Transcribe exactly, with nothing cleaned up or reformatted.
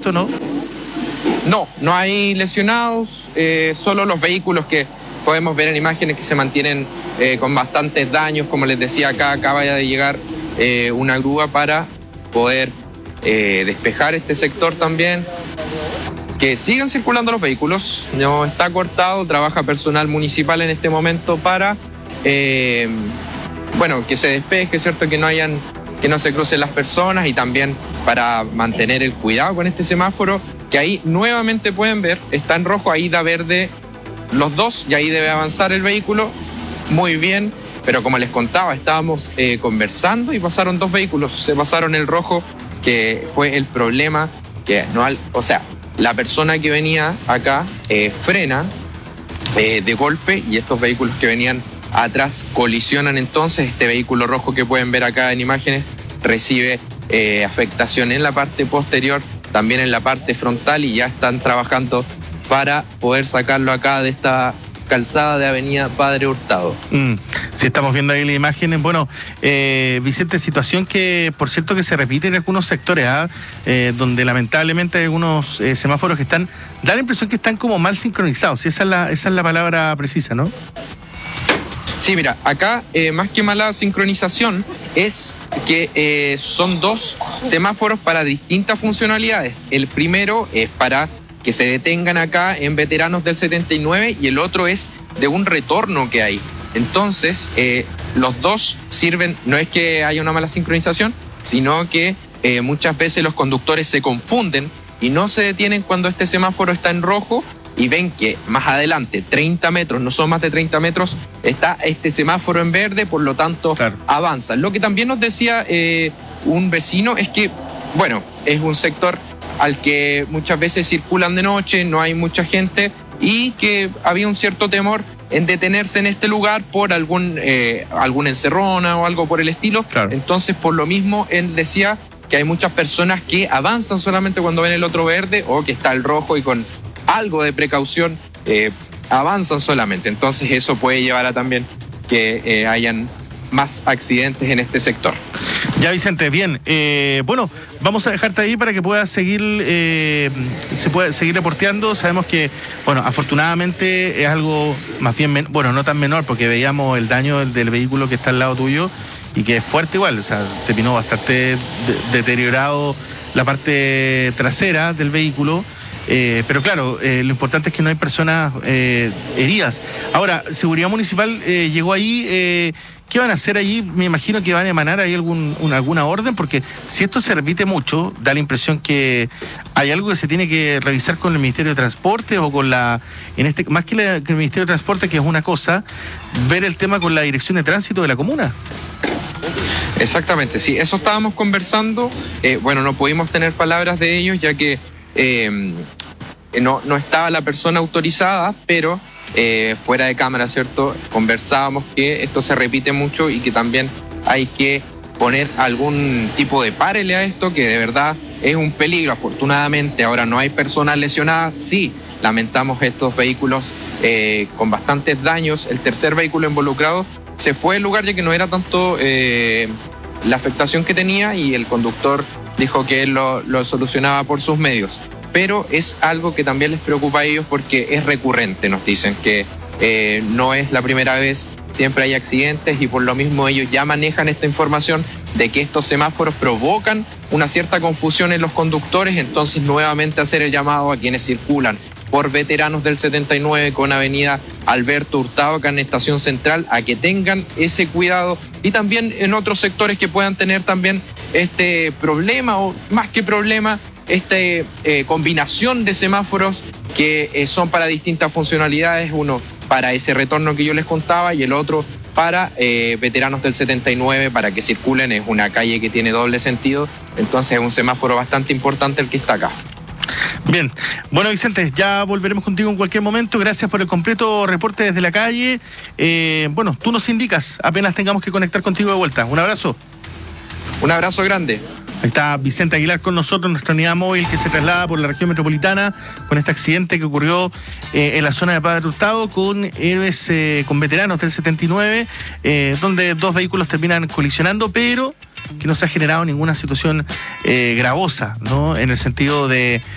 momento, ¿no? No, no hay lesionados, eh, solo los vehículos que podemos ver en imágenes que se mantienen eh, con bastantes daños. Como les decía, acá acaba de llegar eh, una grúa para poder eh, despejar este sector también. Que sigan circulando los vehículos, no está cortado, trabaja personal municipal en este momento para, eh, bueno, que se despeje, ¿cierto? Que no hayan, que no se crucen las personas y también para mantener el cuidado con este semáforo, que ahí nuevamente pueden ver, está en rojo, ahí da verde los dos y ahí debe avanzar el vehículo, muy bien, pero como les contaba, estábamos eh, conversando y pasaron dos vehículos, se pasaron el rojo, que fue el problema, que no, o sea, la persona que venía acá eh, frena eh, de golpe y estos vehículos que venían atrás colisionan. Entonces este vehículo rojo que pueden ver acá en imágenes recibe eh, afectación en la parte posterior, también en la parte frontal, y ya están trabajando para poder sacarlo acá de esta calzada de Avenida Padre Hurtado. Mm, si estamos viendo ahí las imágenes, bueno, eh, Vicente, situación que por cierto que se repite en algunos sectores, ¿eh? Eh, donde lamentablemente hay algunos eh, semáforos que están, da la impresión que están como mal sincronizados, esa es la, esa es la palabra precisa, ¿no? Sí, mira, acá eh, más que mala sincronización es que eh, son dos semáforos para distintas funcionalidades. El primero es para que se detengan acá en veteranos del setenta y nueve y el otro es de un retorno que hay. Entonces, eh, los dos sirven, no es que haya una mala sincronización, sino que eh, muchas veces los conductores se confunden y no se detienen cuando este semáforo está en rojo y ven que más adelante, treinta metros, no son más de treinta metros, está este semáforo en verde, por lo tanto, claro, avanzan. Lo que también nos decía eh, un vecino es que, bueno, es un sector al que muchas veces circulan de noche, no hay mucha gente y que había un cierto temor en detenerse en este lugar por algún eh, alguna encerrona o algo por el estilo. Claro. Entonces, por lo mismo, él decía que hay muchas personas que avanzan solamente cuando ven el otro verde o que está el rojo y con algo de precaución eh, avanzan solamente. Entonces, eso puede llevar a también que eh, hayan más accidentes en este sector. Ya, Vicente, bien. Eh, bueno, vamos a dejarte ahí para que puedas seguir, eh, se pueda seguir reporteando. Sabemos que, bueno, afortunadamente es algo más bien, men- bueno, no tan menor, porque veíamos el daño del, del vehículo que está al lado tuyo y que es fuerte igual, o sea, terminó bastante de- deteriorado la parte trasera del vehículo. Eh, pero claro, eh, lo importante es que no hay personas eh, heridas. Ahora, Seguridad Municipal eh, llegó ahí, eh, ¿qué van a hacer allí? Me imagino que van a emanar ahí algún, una, alguna orden, porque si esto se repite mucho, da la impresión que hay algo que se tiene que revisar con el Ministerio de Transporte o con la, en este, más que, la, que el Ministerio de Transporte, que es una cosa, ver el tema con la Dirección de Tránsito de la comuna. Exactamente, sí, eso estábamos conversando. Eh, bueno, no pudimos tener palabras de ellos ya que eh, no, no estaba la persona autorizada, pero eh, fuera de cámara, ¿cierto? Conversábamos que esto se repite mucho y que también hay que poner algún tipo de párele a esto, que de verdad es un peligro. Afortunadamente ahora no hay personas lesionadas, sí, lamentamos estos vehículos eh, con bastantes daños. El tercer vehículo involucrado se fue del lugar ya que no era tanto eh, la afectación que tenía y el conductor dijo que él lo, lo solucionaba por sus medios. Pero es algo que también les preocupa a ellos porque es recurrente, nos dicen que eh, no es la primera vez, siempre hay accidentes y por lo mismo ellos ya manejan esta información de que estos semáforos provocan una cierta confusión en los conductores. Entonces nuevamente hacer el llamado a quienes circulan por veteranos del setenta y nueve con Avenida Alberto Hurtado, acá en Estación Central, a que tengan ese cuidado y también en otros sectores que puedan tener también este problema o más que problema, esta eh, combinación de semáforos que eh, son para distintas funcionalidades, uno para ese retorno que yo les contaba y el otro para eh, veteranos del setenta y nueve para que circulen. Es una calle que tiene doble sentido, entonces es un semáforo bastante importante el que está acá. Bien, bueno, Vicente, ya volveremos contigo en cualquier momento. Gracias por el completo reporte desde la calle. Eh, bueno, tú nos indicas apenas tengamos que conectar contigo de vuelta. Un abrazo. Un abrazo grande. Ahí está Vicente Aguilar con nosotros, nuestra unidad móvil que se traslada por la región metropolitana con este accidente que ocurrió eh, en la zona de Padre Hurtado con héroes, eh, con veteranos del setenta y nueve, eh, donde dos vehículos terminan colisionando, pero que no se ha generado ninguna situación eh, gravosa, ¿no? En el sentido de,